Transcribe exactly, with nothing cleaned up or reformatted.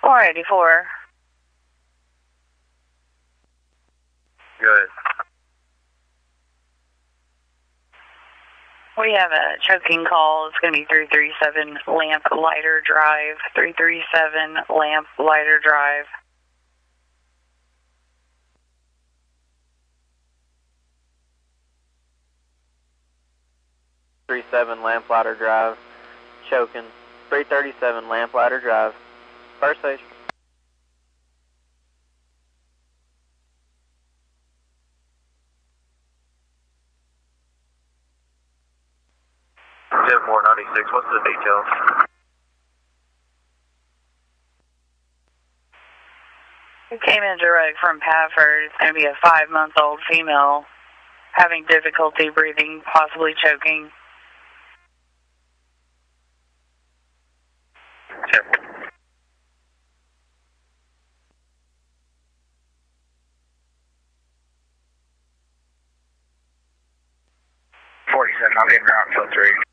four eighty-four. Good. We have a choking call. It's going to be three three seven Lamp Lighter Drive. three three seven Lamp Lighter Drive. three seven Lamplighter Drive, choking. three thirty-seven Lamplighter Drive, first station. ten four ninety-six, what's the details? We came in direct from Pafford. It's going to be a five-month-old female having difficulty breathing, possibly choking. forty-seven, I'm in route till three.